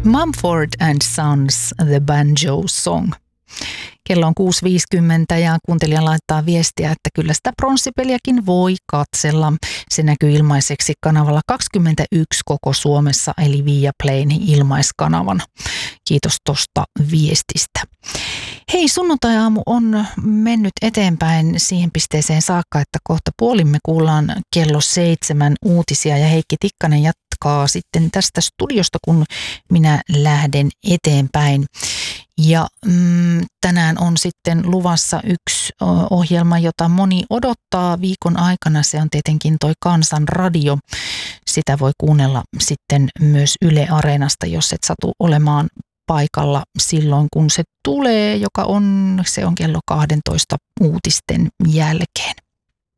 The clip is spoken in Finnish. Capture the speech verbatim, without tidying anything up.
Mumford and Sons, The Banjo Song. Kello on kuusi viisikymmentä ja kuuntelija laittaa viestiä, että kyllä sitä pronssipeliäkin voi katsella. Se näkyy ilmaiseksi kanavalla kaksikymmentäyksi koko Suomessa, eli Viaplayn ilmaiskanavana. Kiitos tosta viestistä. Hei, sunnuntai-aamu on mennyt eteenpäin siihen pisteeseen saakka, että kohta puolimme kuullaan kello seitsemän uutisia ja Heikki Tikkanen jatkaa sitten tästä studiosta, kun minä lähden eteenpäin. Ja mm, tänään on sitten luvassa yksi ohjelma, jota moni odottaa viikon aikana. Se on tietenkin toi Kansan radio. Sitä voi kuunnella sitten myös Yle Areenasta, jos et satu olemaan paikalla silloin, kun se tulee, joka on, se on kello kaksitoista uutisten jälkeen.